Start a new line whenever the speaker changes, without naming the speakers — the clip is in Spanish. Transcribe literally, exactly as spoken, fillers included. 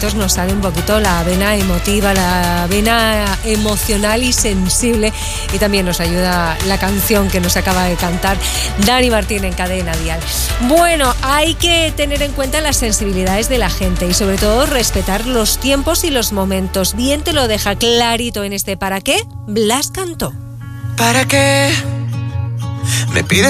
nos sale un poquito la vena emotiva, la vena emocional y sensible, y también nos ayuda la canción que nos acaba de cantar Dani Martín en Cadena Dial. Bueno, hay que tener en cuenta las sensibilidades de la gente y sobre todo respetar los tiempos y los momentos. Bien te lo deja clarito en este ¿Para qué? Blas cantó.
¿Para qué me pides